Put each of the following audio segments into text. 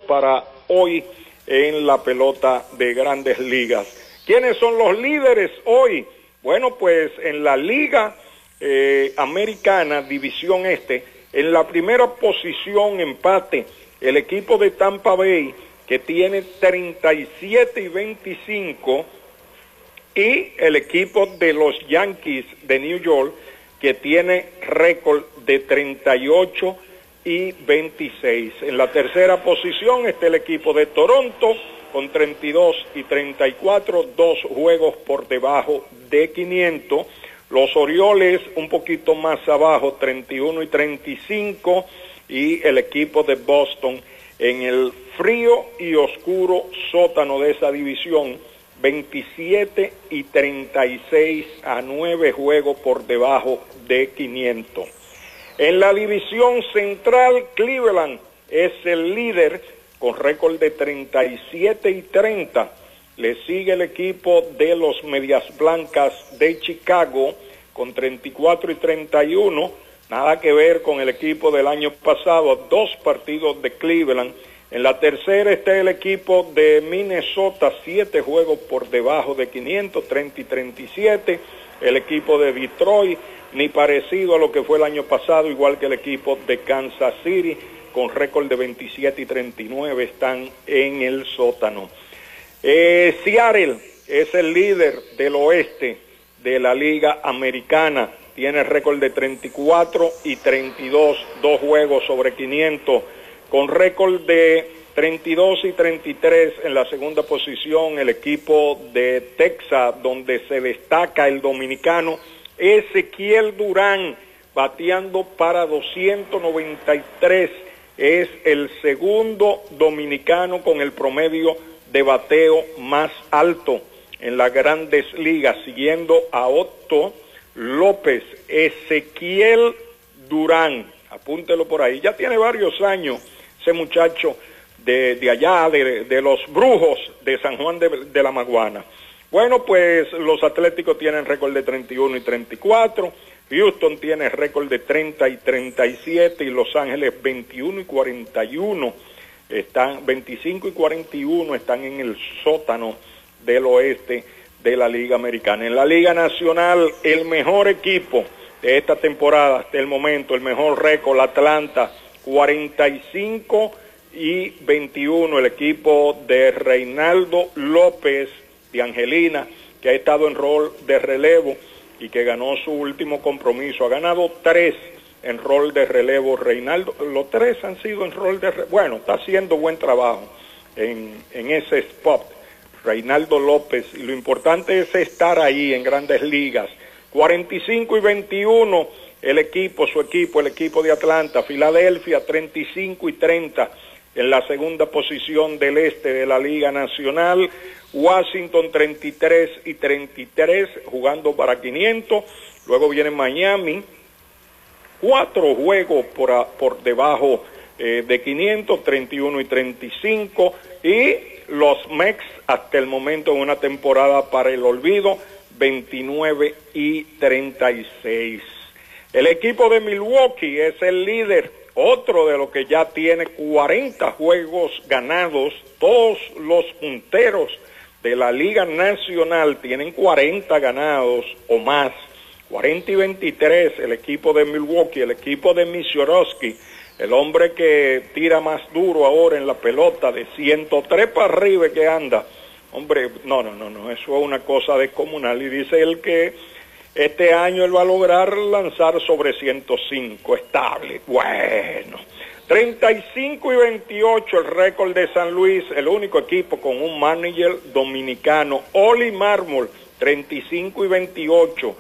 para hoy en la pelota de Grandes Ligas. ¿Quiénes son los líderes hoy? Bueno, pues en la Liga Americana, División Este, en la primera posición, empate, el equipo de Tampa Bay, que tiene 37-25, y el equipo de los Yankees de New York, que tiene récord de 38-26. En la tercera posición está el equipo de Toronto, con 32-34, 2 juegos por debajo de 500. Los Orioles un poquito más abajo, 31-35, y el equipo de Boston en el frío y oscuro sótano de esa división, 27-36 a 9 juegos por debajo de 500. En la división central, Cleveland es el líder con récord de 37-30. Le sigue el equipo de los Medias Blancas de Chicago con 34-31. Nada que ver con el equipo del año pasado, 2 partidos de Cleveland. En la tercera está el equipo de Minnesota, 7 juegos por debajo de 500, 30-37. El equipo de Detroit, ni parecido a lo que fue el año pasado, igual que el equipo de Kansas City, con récord de 27-39, están en el sótano. Seattle es el líder del oeste de la Liga Americana, tiene récord de 34-32, 2 juegos sobre 500, con récord de 32-33 en la segunda posición, el equipo de Texas, donde se destaca el dominicano Ezequiel Durán, bateando para 293, es el segundo dominicano con el promedio de bateo más alto en las Grandes Ligas, siguiendo a Otto López. Ezequiel Durán, apúntelo por ahí, ya tiene varios años ese muchacho de allá, de los Brujos de San Juan de la Maguana. Bueno, pues los Atléticos tienen récord de 31-34, Houston tiene récord de 30-37 y Los Ángeles 21-41, están 25-41, están en el sótano del oeste de la Liga Americana. En la Liga Nacional, el mejor equipo de esta temporada, hasta el momento, el mejor récord, Atlanta, 45-21, el equipo de Reinaldo López de Angelina, que ha estado en rol de relevo y que ganó su último compromiso. Ha ganado 3 en rol de relevo Reinaldo, los 3 han sido en rol de relevo. Bueno, está haciendo buen trabajo en ese spot Reinaldo López, y lo importante es estar ahí en Grandes Ligas. 45-21 el equipo de Atlanta. Filadelfia 35-30 en la segunda posición del este de la Liga Nacional. Washington 33-33 jugando para 500. Luego viene Miami, 4 juegos por debajo de 500, 31-35, y los Mets hasta el momento en una temporada para el olvido, 29-36. El equipo de Milwaukee es el líder, otro de los que ya tiene 40 juegos ganados. Todos los punteros de la Liga Nacional tienen 40 ganados o más. 40-23 el equipo de Milwaukee, el equipo de Misiorowski, el hombre que tira más duro ahora en la pelota, de 103 para arriba que anda. Hombre, no, eso es una cosa descomunal. Y dice él que este año él va a lograr lanzar sobre 105, estable. Bueno, 35-28 el récord de San Luis, el único equipo con un manager dominicano, Oli Mármol, 35-28.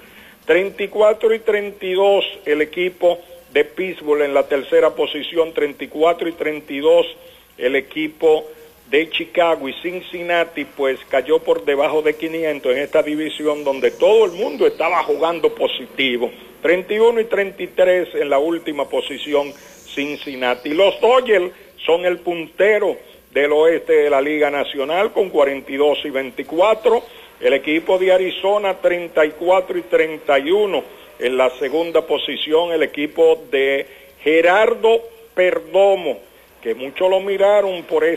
34-32 el equipo de Pittsburgh en la tercera posición, 34-32 el equipo de Chicago, y Cincinnati pues cayó por debajo de 500 en esta división donde todo el mundo estaba jugando positivo. 31-33 en la última posición Cincinnati. Los Dodgers son el puntero del oeste de la Liga Nacional con 42-24. El equipo de Arizona 34-31 en la segunda posición. El equipo de Gerardo Perdomo, que muchos lo miraron por